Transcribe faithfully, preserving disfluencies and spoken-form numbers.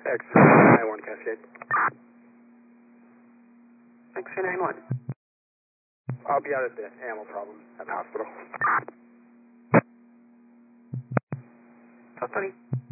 X-ray nine one Cascade. X-ray nine one. I'll be out at the ammo problem at the hospital. South twenty.